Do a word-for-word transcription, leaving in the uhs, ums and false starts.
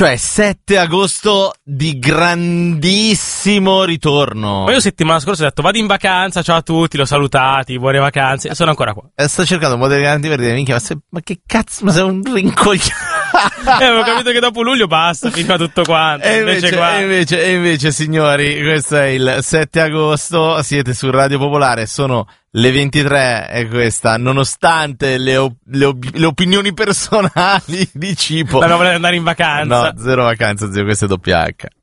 Cioè sette agosto di grandissimo ritorno. Ma io settimana scorsa ho detto vado in vacanza, ciao a tutti, l'ho salutati, buone vacanze, e sono ancora qua. Eh, sto cercando un po' di garanti per dire, minchia, ma, sei, ma che cazzo, ma sei un rincoglione. Eh, avevo capito che dopo luglio basta, fino a tutto quanto. E invece, invece, qua... e, invece, e invece, signori, questo è il sette agosto, siete su Radio Popolare, sono le ventitré e questa, nonostante le, op- le, op- le opinioni personali di Cipo. Ma non volete andare in vacanza. No, zero vacanza, zio, questo è doppia H.